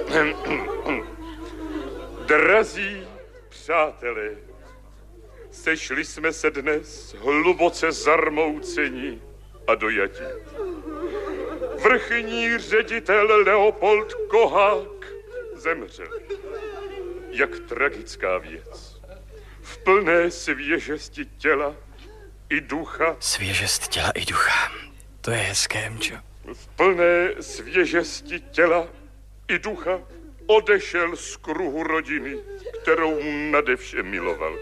Drazí přátelé, sešli jsme se dnes hluboce zarmoucení a dojatí. Vrchní ředitel Leopold Kohák zemřel. Jak tragická věc. V plné svěžesti těla i ducha. Svěžest těla i ducha. To je hezké, Mčo. V plné svěžesti těla i ducha odešel z kruhu rodiny, kterou nade vše miloval.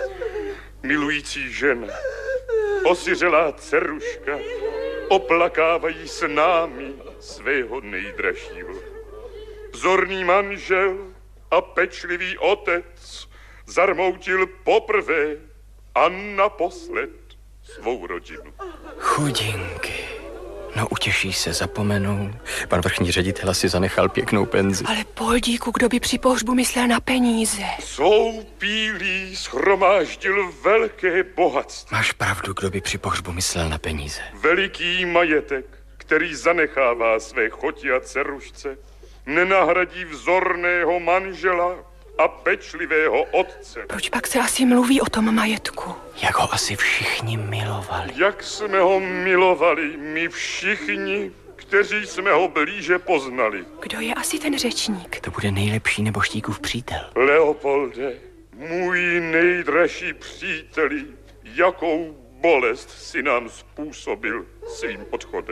Milující žena, osiřelá dceruška oplakávají s námi svého nejdražšího. Vzorný manžel a pečlivý otec zarmoutil poprvé a naposled svou rodinu. Chudinky. No utěší se, zapomenou. Pan vrchní ředitel si zanechal pěknou penzi. Ale Poldíku, kdo by při pohřbu myslel na peníze? Svou pílí shromáždil velké bohatství. Máš pravdu, kdo by při pohřbu myslel na peníze. Veliký majetek, který zanechává své choti a dcerušce, nenahradí vzorného manžela a pečlivého otce. Proč pak se asi mluví o tom majetku? Jak ho asi všichni milovali. Jak jsme ho milovali my všichni, kteří jsme ho blíže poznali. Kdo je asi ten řečník? To bude nejlepší neboštíkův přítel. Leopolde, můj nejdražší příteli, jakou bolest si nám způsobil svým odchodem.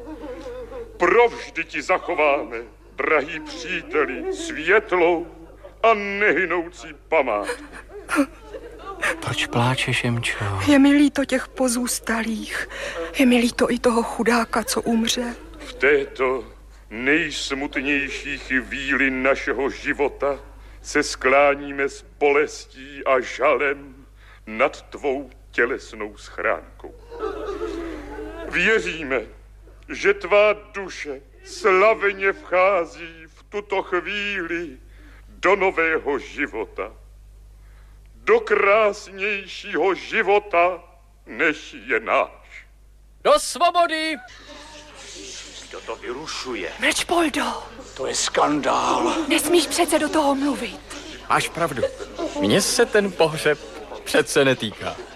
Provždy ti zachováme, drahý příteli, světlou a nehynoucí památku. Proč pláčeš, Emčo? Je mi líto těch pozůstalých. Je mi líto i toho chudáka, co umře. V této nejsmutnější chvíli našeho života se skláníme s bolestí a žalem nad tvou tělesnou schránkou. Věříme, že tvá duše slavně vchází v tuto chvíli do nového života. Do krásnějšího života, než je náš. Do svobody! Kdo to vyrušuje? Mečpoldo! To je skandál. Nesmíš přece do toho mluvit. Máš pravdu. Mně se ten pohřeb přece netýká.